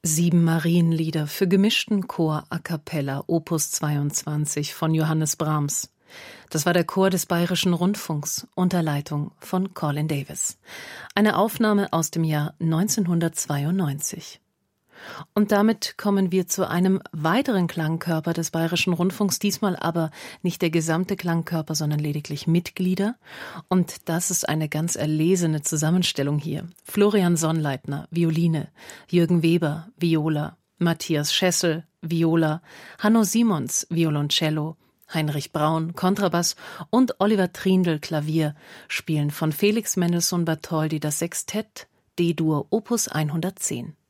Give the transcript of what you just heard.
7 Marienlieder für gemischten Chor a cappella, Opus 22 von Johannes Brahms. Das war der Chor des Bayerischen Rundfunks unter Leitung von Colin Davis. Eine Aufnahme aus dem Jahr 1992. Und damit kommen wir zu einem weiteren Klangkörper des Bayerischen Rundfunks, diesmal aber nicht der gesamte Klangkörper, sondern lediglich Mitglieder. Und das ist eine ganz erlesene Zusammenstellung hier. Florian Sonnleitner, Violine, Jürgen Weber, Viola, Matthias Schessel, Viola, Hanno Simons, Violoncello, Heinrich Braun, Kontrabass und Oliver Trindl, Klavier, spielen von Felix Mendelssohn Bartholdy das Sextett D-Dur Opus 110.